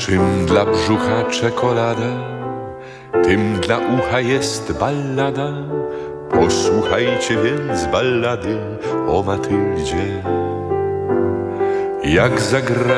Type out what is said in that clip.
Czym dla brzucha czekolada, tym dla ucha jest ballada. Posłuchajcie więc ballady o Matyldzie. Jak zagra